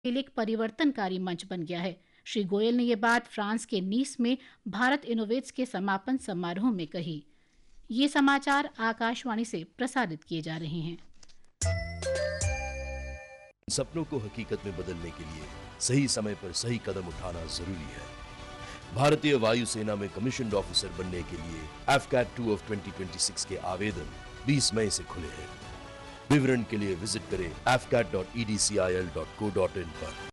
लिए एक परिवर्तनकारी मंच बन गया है। श्री गोयल ने ये बात फ्रांस के नीस में भारत इनोवेट्स के समापन समारोह में कही। ये समाचार आकाशवाणी से प्रसारित किए जा रहे हैं। सपनों को हकीकत में बदलने के लिए सही समय पर सही कदम उठाना जरूरी है। भारतीय वायुसेना में कमीशन्ड ऑफिसर बनने के लिए AFCAT 2 of 2026 के आवेदन 20 मई से खुले हैं। विवरण के लिए विजिट करें afcat.edcil.co.in पर।